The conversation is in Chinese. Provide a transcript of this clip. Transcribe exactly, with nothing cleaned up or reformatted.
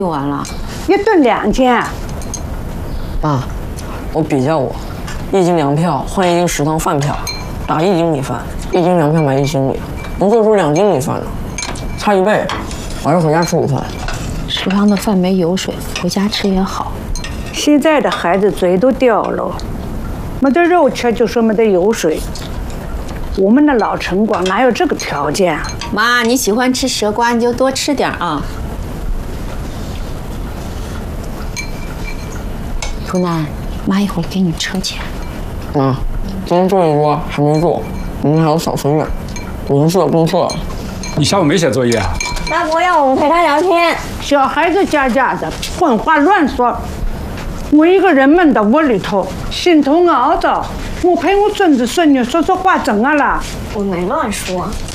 就完了， 一顿两千。 爸，我比较过，一斤粮票换一斤食堂饭票，打一斤米饭，一斤粮票买一斤米，能做出两斤米饭呢，差一倍。我还是回家吃午饭。 食堂的饭没油水，回家吃也好。 现在的孩子嘴都掉了，没得肉吃就说没得油水。我们的老城管哪有这个条件啊？ 妈，你喜欢吃蛇瓜，你就多吃点啊。竹南，妈一会儿给你车钱。 妈，今天作业多还没做，明天还有小测验，我能做功课。 你下午没写作业啊？ 大伯要我们陪他聊天。 小孩子家家的，混话乱说。我一个人闷在窝里头，心头熬着。我陪我孙子孙女说说话怎么了？ 我没乱说。